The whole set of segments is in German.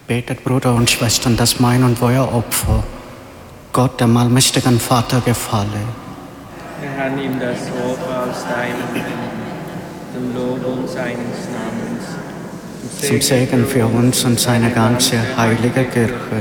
Betet, Brüder und Schwestern, dass mein und euer Opfer Gott, dem allmächtigen Vater, gefalle. Der Herr nimmt das Opfer aus deinem Händen, zum Lob und seines Namens. Zum Segen für uns und seine ganze heilige Kirche.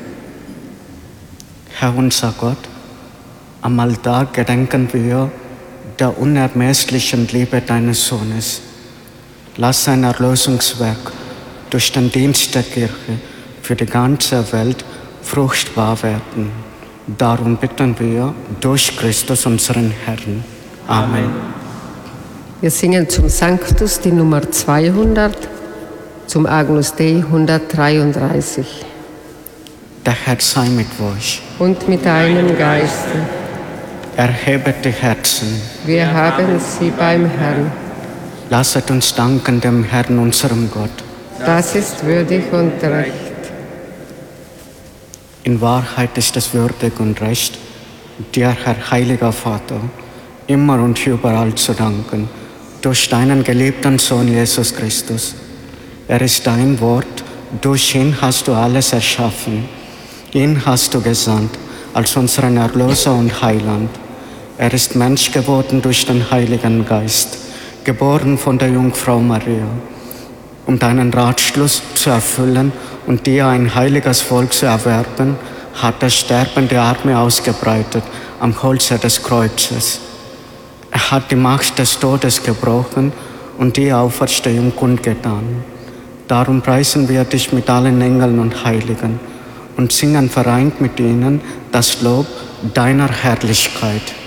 Herr unser Gott, am Altar gedenken wir der unermesslichen Liebe deines Sohnes. Lass sein Erlösungswerk durch den Dienst der Kirche für die ganze Welt fruchtbar werden. Darum bitten wir durch Christus, unseren Herrn. Amen. Wir singen zum Sanctus die Nummer 200, zum Agnus Dei 133. Der Herr sei mit euch. Und mit deinem Geiste. Erhebet die Herzen. Wir haben sie beim Herrn. Lasset uns danken dem Herrn, unserem Gott. Das ist würdig und recht. In Wahrheit ist es würdig und recht, dir, Herr heiliger Vater, immer und überall zu danken, durch deinen geliebten Sohn Jesus Christus. Er ist dein Wort, durch ihn hast du alles erschaffen. Ihn hast du gesandt als unseren Erlöser und Heiland. Er ist Mensch geworden durch den Heiligen Geist, geboren von der Jungfrau Maria. Um deinen Ratschluss zu erfüllen und dir ein heiliges Volk zu erwerben, hat er sterbende Arme ausgebreitet am Holze des Kreuzes. Er hat die Macht des Todes gebrochen und die Auferstehung kundgetan. Darum preisen wir dich mit allen Engeln und Heiligen und singen vereint mit ihnen das Lob deiner Herrlichkeit.